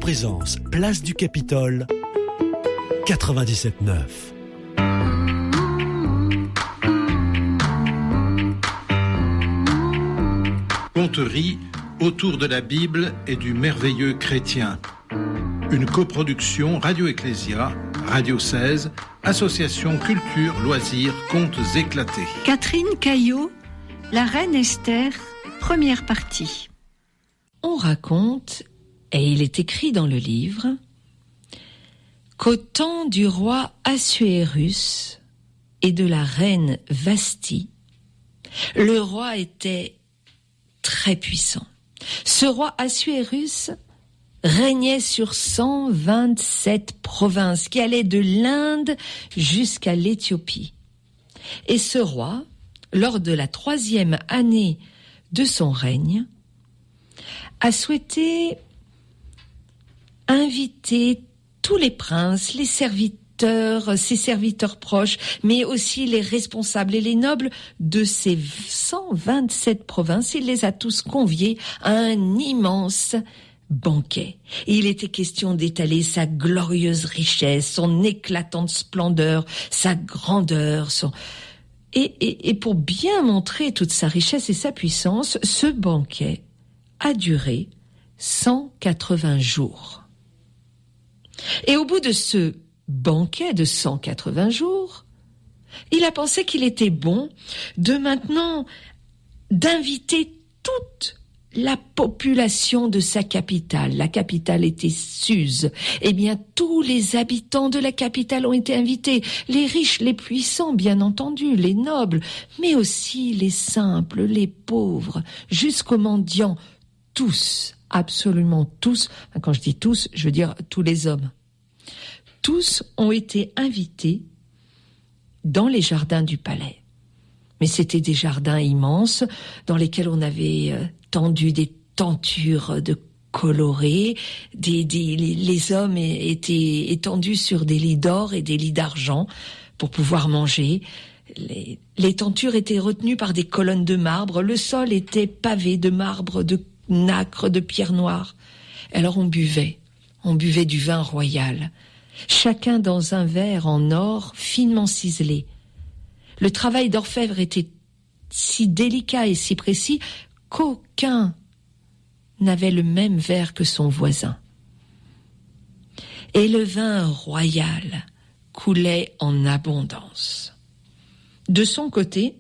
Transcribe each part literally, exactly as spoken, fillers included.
Présence, place du Capitole, quatre-vingt-dix-sept neuf. Conterie autour de la Bible et du merveilleux chrétien. Une coproduction Radio Ecclésia, Radio seize, Association Culture, Loisirs, Contes éclatés. Catherine Caillot, La Reine Esther, première partie. On raconte, et il est écrit dans le livre, qu'au temps du roi Assuérus et de la reine Vasthi, le roi était très puissant. Ce roi Assuérus régnait sur cent vingt-sept provinces qui allaient de l'Inde jusqu'à l'Éthiopie. Et ce roi, lors de la troisième année de son règne, a souhaité inviter tous les princes, les serviteurs, ses serviteurs proches, mais aussi les responsables et les nobles de ces cent vingt-sept provinces. Il les a tous conviés à un immense banquet. Et il était question d'étaler sa glorieuse richesse, son éclatante splendeur, sa grandeur, son... Et, et, et pour bien montrer toute sa richesse et sa puissance, ce banquet a duré cent quatre-vingts jours. Et au bout de ce banquet de cent quatre-vingts jours, il a pensé qu'il était bon de maintenant d'inviter toute la population de sa capitale. La capitale était Suse. Eh bien, tous les habitants de la capitale ont été invités. Les riches, les puissants, bien entendu, les nobles, mais aussi les simples, les pauvres, jusqu'aux mendiants. Tous, absolument tous, quand je dis tous, je veux dire tous les hommes. Tous ont été invités dans les jardins du palais. Mais c'était des jardins immenses dans lesquels on avait euh, tendu des tentures de colorées. Des, des, les, les hommes étaient étendus sur des lits d'or et des lits d'argent pour pouvoir manger. Les, les tentures étaient retenues par des colonnes de marbre. Le sol était pavé de marbre, de nacre, de pierre noire. Alors on buvait, on buvait du vin royal, chacun dans un verre en or finement ciselé. Le travail d'orfèvre était si délicat et si précis qu'aucun n'avait le même verre que son voisin. Et le vin royal coulait en abondance. De son côté,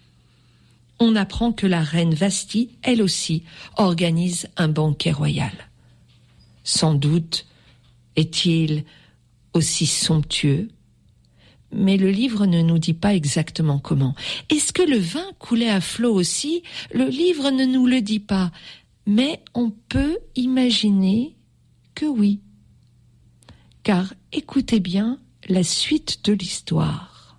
on apprend que la reine Vasthi, elle aussi, organise un banquet royal. Sans doute est-il aussi somptueux, mais le livre ne nous dit pas exactement comment. Est-ce que le vin coulait à flot aussi ? Le livre ne nous le dit pas, mais on peut imaginer que oui. Car écoutez bien la suite de l'histoire.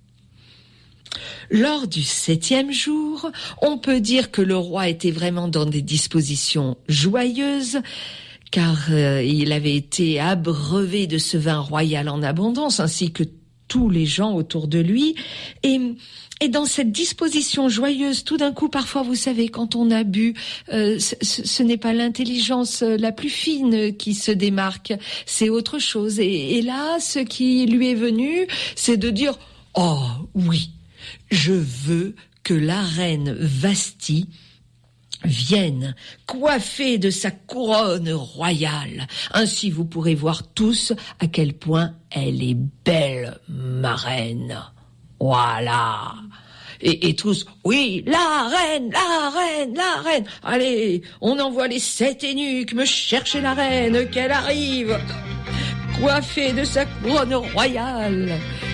Lors du septième jour, on peut dire que le roi était vraiment dans des dispositions joyeuses, car euh, il avait été abreuvé de ce vin royal en abondance, ainsi que tous les gens autour de lui. Et, et dans cette disposition joyeuse, tout d'un coup, parfois, vous savez, quand on a bu, euh, ce, ce n'est pas l'intelligence la plus fine qui se démarque, c'est autre chose. Et, et là, ce qui lui est venu, c'est de dire « Oh oui, je veux que la reine Vasthi vienne, coiffée de sa couronne royale. Ainsi, vous pourrez voir tous à quel point elle est belle, ma reine. Voilà. Et, et tous, oui, la reine, la reine, la reine. Allez, on envoie les sept eunuques me chercher la reine, qu'elle arrive, coiffée de sa couronne royale.